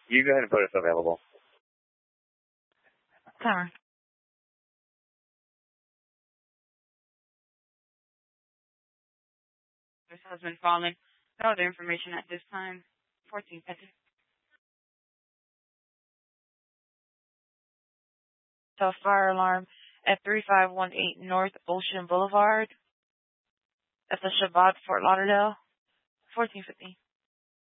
You go ahead and put us available. Timer. This has been falling. No other information at this time. 14 seconds. So fire alarm at 3518 North Ocean Boulevard. That's a Shabbat, Fort Lauderdale. 1450.